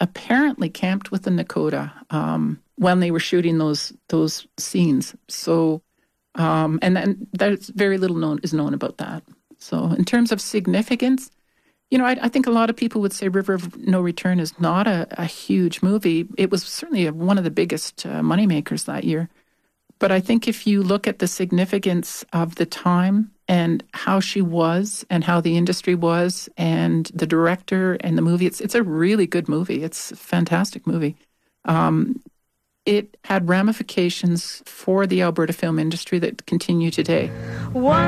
apparently camped with the Nakota when they were shooting those scenes. So, and then there's very little is known about that. So in terms of significance, I think a lot of people would say River of No Return is not a huge movie. It was certainly one of the biggest moneymakers that year. But I think if you look at the significance of the time and how she was and how the industry was and the director and the movie, it's a really good movie. It's a fantastic movie. It had ramifications for the Alberta film industry that continue today.